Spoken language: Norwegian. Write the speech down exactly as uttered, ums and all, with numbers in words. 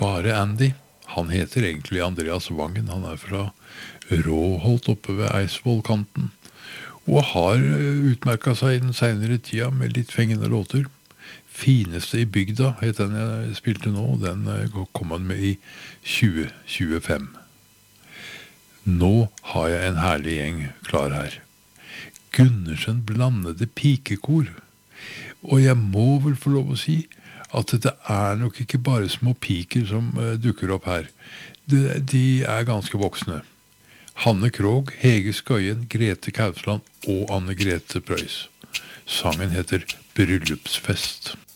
bare Andy. Han heter egentlig Andreas Wangen. Han er fra Råholt oppe ved Eidsvollkanten. Og har utmerket seg i den senere tida med litt fengende låter. Fineste i bygda het den jeg spilte nå. Den kom han med i tjue tjuefem. Nå har jeg en herlig gjeng klar her. Gundersen blandede pikekor. Og jeg må vel få lov å si at det er nok ikke bare små piker som uh, dukker opp her. De, de er ganske voksne. Hanne Krogh, Hege Skøyen, Grete Kausland og Anne Grete Preus. Sangen heter Bryllupsfest.